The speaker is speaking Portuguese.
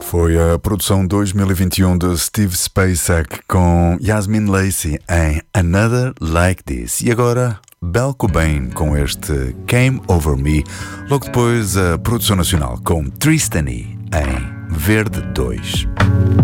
Foi a produção 2021 de Steve Spacek com Yasmin Lacey em Another Like This. E agora, Belle Cobain com este Came Over Me. Logo depois, a produção nacional com Tristany em Verde 2.